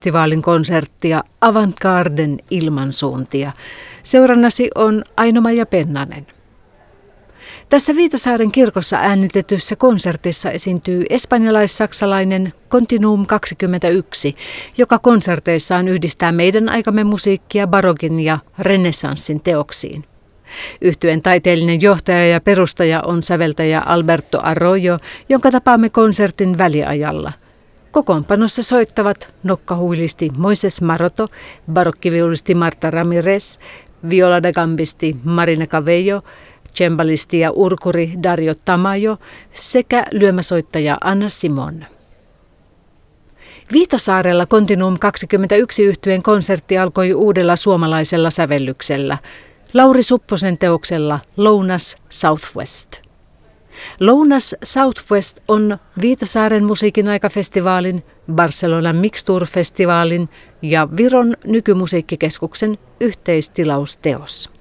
festivaalin konserttia Avantgarden ilmansuuntia. Seurannasi on Aino-Maija Pennanen. Tässä Viitasaaren kirkossa äänitetyssä konsertissa esiintyy espanjalais-saksalainen Continuum 21, joka konserteissaan yhdistää meidän aikamme musiikkia barokin ja renessanssin teoksiin. Yhtyeen taiteellinen johtaja ja perustaja on säveltäjä Alberto Arroyo, jonka tapaamme konsertin väliajalla. Kokoonpanossa soittavat nokkahuilisti Moises Maroto, barokkiviulisti Marta Ramirez, viola da gambisti Marina Cabello, cembalisti ja urkuri Dario Tamayo sekä lyömäsoittaja Anna Simon. Viitasaarella Continuum 21 yhtyeen konsertti alkoi uudella suomalaisella sävellyksellä, Lauri Supposen teoksella Lounas Southwest. Lounas Southwest on Viitasaaren musiikin aikafestivaalin, Barcelonan Mixture-festivaalin ja Viron nykymusiikkikeskuksen yhteistilausteos.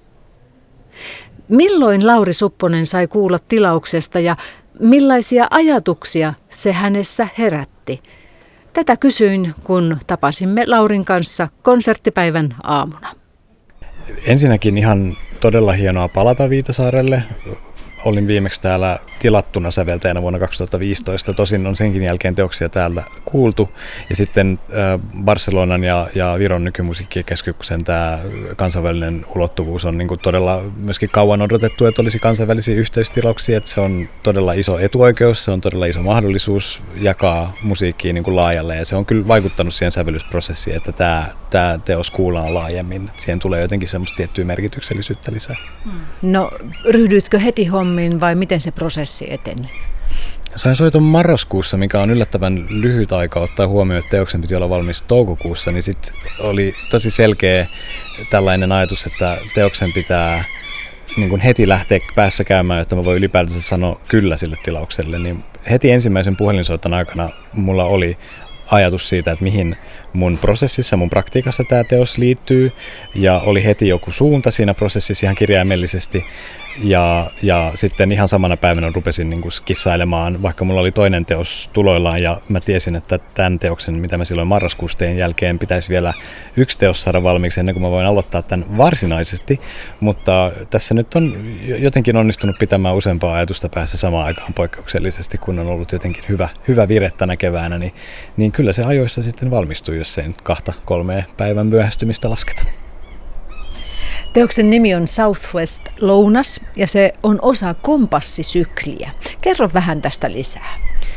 Milloin Lauri Supponen sai kuulla tilauksesta ja millaisia ajatuksia se hänessä herätti? Tätä kysyin, kun tapasimme Laurin kanssa konserttipäivän aamuna. Ensinnäkin ihan todella hienoa palata Viitasaarelle. Olin viimeksi täällä tilattuna säveltäjänä vuonna 2015. Tosin on senkin jälkeen teoksia täällä kuultu. Ja sitten Barcelonan ja Viron nykymusiikkikeskuksen tämä kansainvälinen ulottuvuus on niin kuin todella myöskin kauan odotettu, että olisi kansainvälisiä yhteistilauksia. Että se on todella iso etuoikeus, se on todella iso mahdollisuus jakaa musiikkia niin kuin laajalle. Ja se on kyllä vaikuttanut siihen sävellysprosessiin, että tämä teos kuullaan laajemmin. Siihen tulee jotenkin semmoista tiettyä merkityksellisyyttä lisää. No, ryhdyitkö heti hommiin vai miten se prosessi eteni? Sain soiton marraskuussa, mikä on yllättävän lyhyt aika ottaa huomioon, että teoksen piti olla valmis toukokuussa, niin sitten oli tosi selkeä tällainen ajatus, että teoksen pitää niin kun heti lähteä päässä käymään, jotta mä voin ylipäätänsä sanoa kyllä sille tilaukselle. Niin heti ensimmäisen puhelinsoiton aikana mulla oli ajatus siitä, että mihin mun prosessissa, mun praktiikassa tämä teos liittyy, ja oli heti joku suunta siinä prosessissa ihan kirjaimellisesti. Ja sitten ihan samana päivänä rupesin niin kuin kissailemaan, vaikka mulla oli toinen teos tuloillaan ja mä tiesin, että tämän teoksen, mitä mä silloin marraskuussa tein jälkeen, pitäisi vielä yksi teos saada valmiiksi ennen kuin mä voin aloittaa tämän varsinaisesti. Mutta tässä nyt on jotenkin onnistunut pitämään useampaa ajatusta päässä samaan aikaan poikkeuksellisesti, kun on ollut jotenkin hyvä vire tänä keväänä, niin kyllä se ajoissa sitten valmistuu, jos ei nyt 2-3 päivän myöhästymistä lasketa. Teoksen nimi on Southwest Lounas ja se on osa kompassisykliä. Kerro vähän tästä lisää.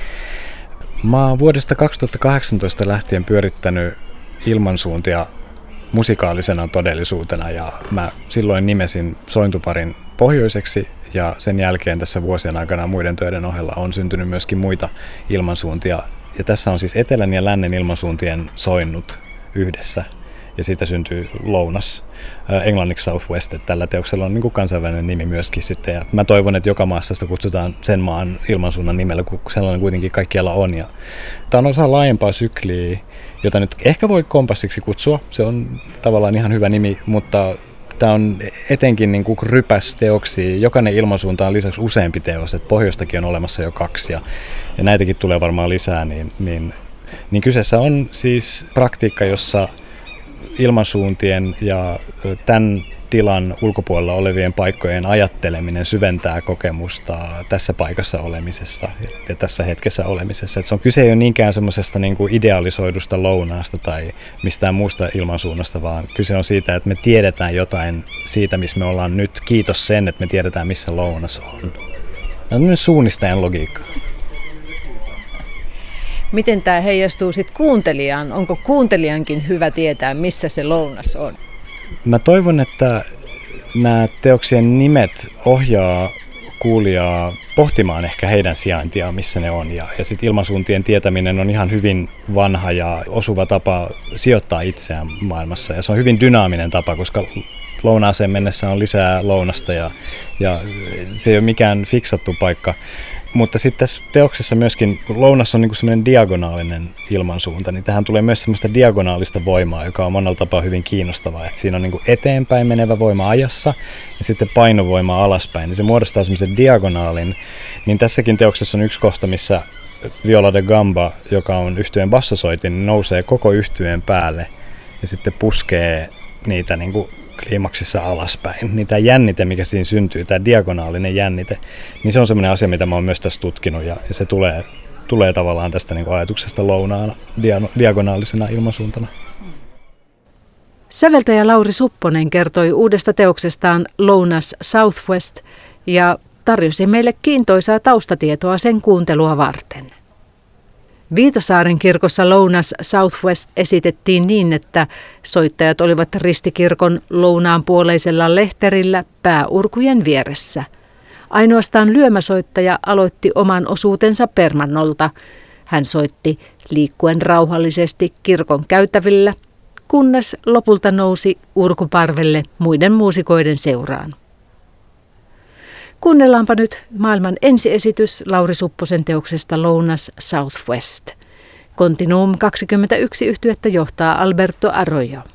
Mä oon vuodesta 2018 lähtien pyörittänyt ilmansuuntia musikaalisena todellisuutena ja mä silloin nimesin sointuparin pohjoiseksi ja sen jälkeen tässä vuosien aikana muiden töiden ohella on syntynyt myöskin muita ilmansuuntia. Ja tässä on siis etelän ja lännen ilmansuuntien soinnut yhdessä. Ja siitä syntyy Lounas, englanniksi Southwest, että tällä teoksella on niin kuin kansainvälinen nimi myöskin sitten. Ja mä toivon, että joka maassa sitä kutsutaan sen maan ilmansuunnan nimellä, kun sellainen kuitenkin kaikkialla on. Ja tämä on osa laajempaa sykliä, jota nyt ehkä voi kompassiksi kutsua. Se on tavallaan ihan hyvä nimi, mutta tämä on etenkin niin kuin rypäs teoksia. Jokainen ilmansuunta on lisäksi useampi teos, että pohjoistakin on olemassa jo 2 ja näitäkin tulee varmaan lisää. Niin kyseessä on siis praktiikka, jossa ilmansuuntien ja tämän tilan ulkopuolella olevien paikkojen ajatteleminen syventää kokemusta tässä paikassa olemisesta ja tässä hetkessä olemisessa. Et se on kyse ei ole niinkään semmoisesta niin kuin idealisoidusta lounaasta tai mistään muusta ilmansuunnasta, vaan kyse on siitä, että me tiedetään jotain siitä, missä me ollaan nyt. Kiitos sen, että me tiedetään, missä lounas on. Tämä on suunnistajan logiikka. Miten tämä heijastuu sitten kuuntelijaan? Onko kuuntelijankin hyvä tietää, missä se lounas on? Mä toivon, että nämä teoksien nimet ohjaa kuulijaa pohtimaan ehkä heidän sijaintiaan, missä ne on. Ja sitten ilmansuuntien tietäminen on ihan hyvin vanha ja osuva tapa sijoittaa itseään maailmassa. Ja se on hyvin dynaaminen tapa, koska lounaaseen mennessä on lisää lounasta ja se ei ole mikään fiksattu paikka. Mutta sitten tässä teoksessa myöskin lounas on niin kuin semmoinen diagonaalinen ilmansuunta, niin tähän tulee myös semmoista diagonaalista voimaa, joka on monella tapaa hyvin kiinnostavaa. Että siinä on niin kuin eteenpäin menevä voima ajassa ja sitten painovoima alaspäin, niin se muodostaa semmoisen diagonaalin. Niin tässäkin teoksessa on yksi kohta, missä Viola da Gamba, joka on yhtyeen bassosoitin, niin nousee koko yhtyeen päälle ja sitten puskee niitä niin kuin kliimaksissa alaspäin. Niin tämä jännite, mikä siinä syntyy, tämä diagonaalinen jännite, niin se on semmoinen asia, mitä mä oon myös tässä tutkinut ja se tulee tavallaan tästä niin kuin ajatuksesta lounaana, diagonaalisena ilmansuuntana. Säveltäjä Lauri Supponen kertoi uudesta teoksestaan Lounas Southwest ja tarjosi meille kiintoisaa taustatietoa sen kuuntelua varten. Viitasaaren kirkossa Lounas Southwest esitettiin niin, että soittajat olivat ristikirkon lounaanpuoleisella lehterillä pääurkujen vieressä. Ainoastaan lyömäsoittaja aloitti oman osuutensa permannolta. Hän soitti liikkuen rauhallisesti kirkon käytävillä, kunnes lopulta nousi urkuparvelle muiden muusikoiden seuraan. Kuunnellaanpa nyt maailman ensiesitys Lauri Supposen teoksesta Lounas Southwest. Continuum 21 yhtyettä johtaa Alberto Arroyo.